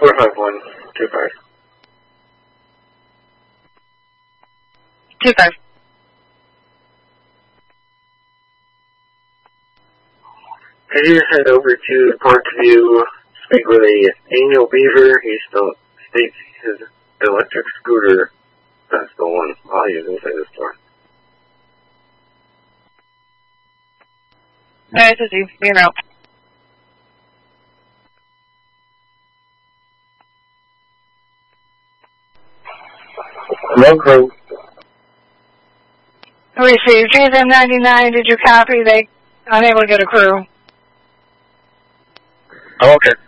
451, 25. 25. Could you head over to Parkview, speak with a Daniel Beaver? He still states his electric scooter got stolen while he was inside the store. Alright, this is you. Being out. No crew. Received. GSM-99, did you copy? They unable to get a crew. Oh, okay.